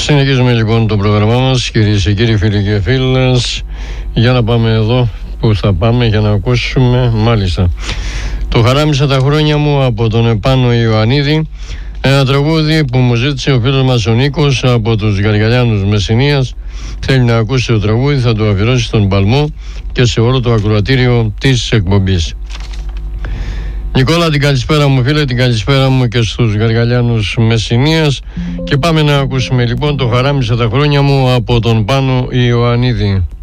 Συνεχίζουμε λοιπόν το πρόγραμμά μας, κυρίες και κύριοι, φίλοι και φίλες. Για να πάμε εδώ που θα πάμε για να ακούσουμε, μάλιστα, το «Χαράμισα τα χρόνια μου» από τον Επάνω Ιωαννίδη. Ένα τραγούδι που μου ζήτησε ο φίλος μας ο Νίκος από τους Γαργαλιάνους Μεσσηνίας. Θέλει να ακούσει το τραγούδι, θα το αφιερώσει στον Παλμό και σε όλο το ακροατήριο της εκπομπής. Νικόλα, την καλησπέρα μου φίλε, την καλησπέρα μου και στους Γαργαλιάνους Μεσσηνίας. Και πάμε να ακούσουμε λοιπόν το «Χαράμισα τα χρόνια μου» από τον Πάνο Ιωαννίδη.